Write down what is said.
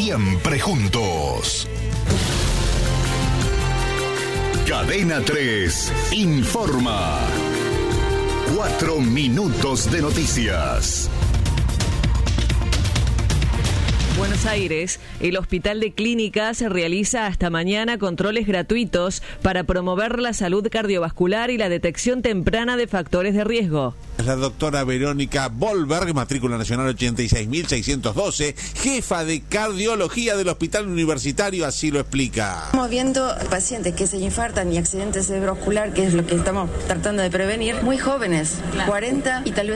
siempre juntos. Cadena 3 informa. 4 minutos de noticias. Buenos Aires, el Hospital de Clínicas realiza hasta mañana controles gratuitos para promover la salud cardiovascular y la detección temprana de factores de riesgo. La doctora Verónica Bolberg, matrícula nacional 86.612, jefa de cardiología del Hospital Universitario, así lo explica. Estamos viendo pacientes que se infartan y accidentes cerebrovascular, que es lo que estamos tratando de prevenir, muy jóvenes, 40 y tal vez